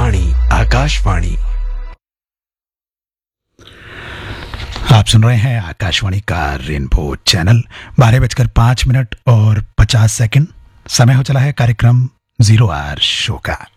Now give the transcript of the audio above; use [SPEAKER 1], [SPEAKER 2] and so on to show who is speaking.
[SPEAKER 1] वाणी आकाशवाणी।
[SPEAKER 2] आप सुन रहे हैं आकाशवाणी का रेनबो चैनल। 12:05 और 50 सेकंड समय हो चला है कार्यक्रम 0 आवर शो का।